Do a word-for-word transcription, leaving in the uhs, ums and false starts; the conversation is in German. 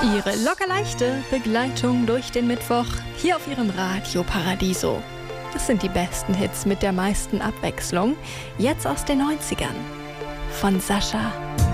Ihre lockerleichte Begleitung durch den Mittwoch hier auf Ihrem Radio Paradiso. Das sind die besten Hits mit der meisten Abwechslung, jetzt aus den neunzigern. Von Sascha.